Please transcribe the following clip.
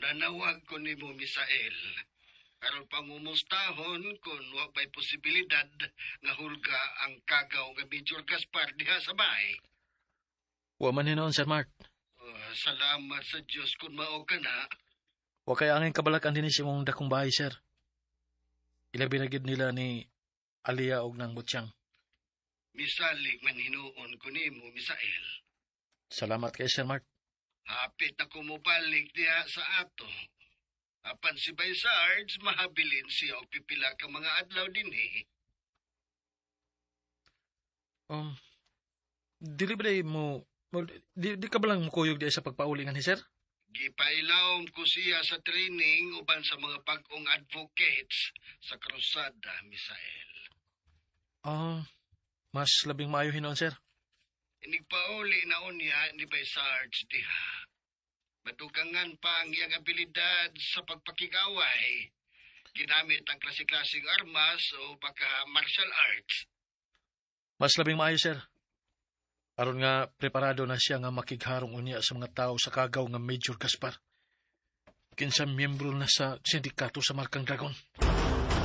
Nanawag ko ni mo, Misael. Karon pangumustahon kung wa pa'y posibilidad nga hulga ang kagaw nga Major Gaspar diha sa bahay. Wa man hinoon, Sir Mart. Salamat sa Diyos kung mao ka na. Wa kay angin kabalakan din si mong dakong bahay, sir. Ilabi na gid nila ni Alia og nang Butsyang. Misalig man hinuon ko ni mo, Misael. Salamat kay Sir Mart. Hapit na kumupalik diha sa ato. Apan si Bay Sarge, mahabilin siya o pipila ka mga adlaw din Dili ba mo, di ka ba lang mukuyog di sa pagpaulingan ni Sir? Gipailawom ko siya sa training uban sa mga pag-ong advocates sa krusada, Misael. Mas labing maayo hinoon, Sir. Inigpauli na unya ni Bay Sarge diha. Madugangan pa ang iyang abilidad sa pagpakigaway. Ginamit ang klase-klaseng armas o pagka-martial arts. Mas labing maayo, Sir. Aron nga preparado na siya nga makigharong unya sa mga tao sa kagaw nga Major Gaspar. Kinsa miyembro na sa sindikato sa Markang Dragon.